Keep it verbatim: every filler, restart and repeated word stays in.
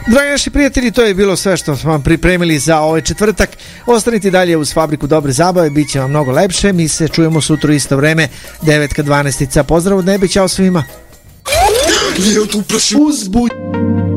Dragi naši prijatelji, to je bilo sve što smo vam pripremili za ovaj četvrtak. Ostanite dalje uz Fabriku dobre zabave, bit će vam mnogo lepše. Mi se čujemo sutra u isto vreme, devet ka dvanaest. Pozdrav od nebe, ćao svima. Uzbuđenje.